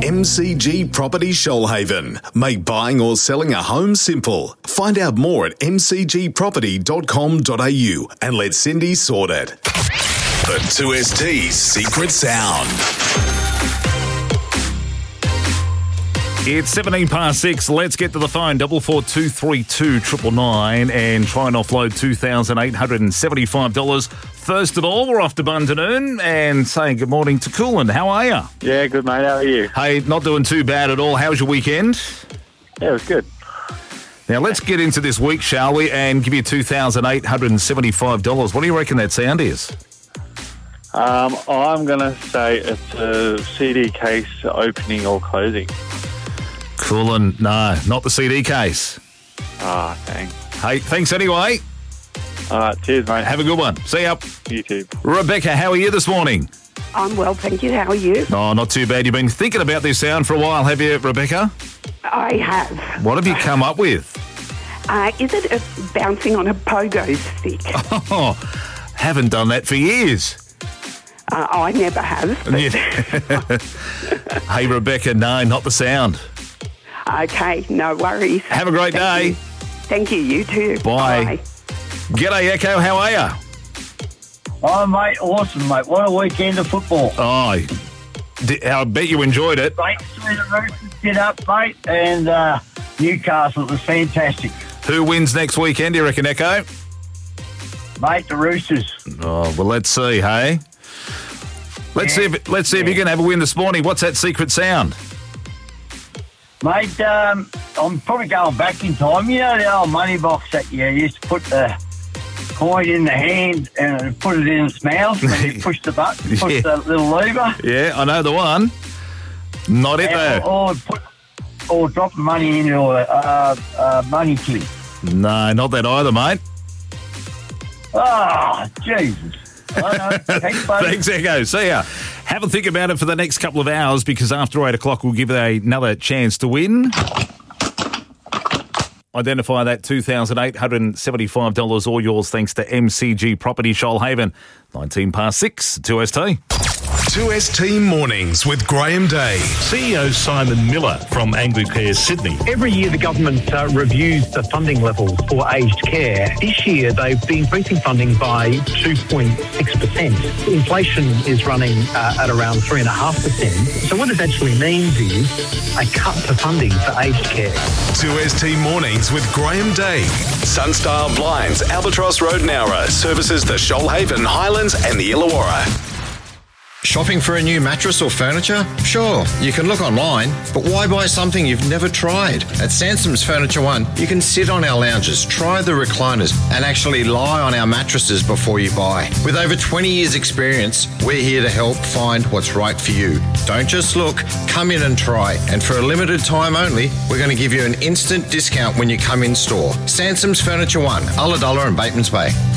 MCG Property Shoalhaven. Make buying or selling a home simple. Find out more at mcgproperty.com.au and let Cindy sort it. The 2ST's Secret Sound. It's 6:17. Let's get to the phone, 4423 999 and try and offload $2,875. First of all, we're off to Bundanoon and saying good morning to Coolin. How are you? Yeah, good, mate. How are you? Hey, not doing too bad at all. How was your weekend? Yeah, it was good. Now, let's get into this week, shall we, and give you $2,875. What do you reckon that sound is? I'm going to say it's a CD case opening or closing. Coolin, no, not the CD case. Ah, dang. Hey, thanks anyway. All right, cheers, mate. Have a good one. See ya. You too. Rebecca, how are you this morning? I'm well, thank you. How are you? Oh, not too bad. You've been thinking about this sound for a while, have you, Rebecca? I have. What have you come up with? Is it bouncing on a pogo stick? Oh, haven't done that for years. I never have. Hey, Rebecca, no, not the sound. Okay, no worries. Have a great day. Thank you, you too. Bye. G'day, Echo. How are you? Oh, mate, awesome, mate. What a weekend of football. Oh, I bet you enjoyed it. Great to see the Roosters get up, mate, and Newcastle. It was fantastic. Who wins next weekend, do you reckon, Echo? Mate, the Roosters. Oh, well, let's see, hey? Let's see if you're going to have a win this morning. What's that secret sound? Mate, I'm probably going back in time. You know the old money box that you used to put the coin in the hand and put it in its mouth when you push the button, push the little lever? Yeah, I know the one. Not it, though. Or drop the money into a money tin. No, not that either, mate. Oh, Jesus. I know. Thanks, buddy. Thanks, Echo. See ya. Have a think about it for the next couple of hours because after 8 o'clock we'll give you another chance to win. Identify that $2,875 all yours thanks to MCG Property Shoalhaven. 6:19, 2ST. 2ST Mornings with Graham Day. CEO Simon Miller from Anglicare Sydney. Every year the government reviews the funding levels for aged care. This year they've been increasing funding by 2.6%. Inflation is running at around 3.5%. So what this actually means is a cut to funding for aged care. 2ST Mornings with Graham Day. Sunstar Blinds, Albatross Road, Nowra. Services the Shoalhaven, Highlands and the Illawarra. Shopping for a new mattress or furniture? Sure, you can look online, but why buy something you've never tried? At Sansom's Furniture One, you can sit on our lounges, try the recliners, and actually lie on our mattresses before you buy. With over 20 years' experience, we're here to help find what's right for you. Don't just look, come in and try. And for a limited time only, we're going to give you an instant discount when you come in store. Sansom's Furniture One, Ulladulla and Batemans Bay.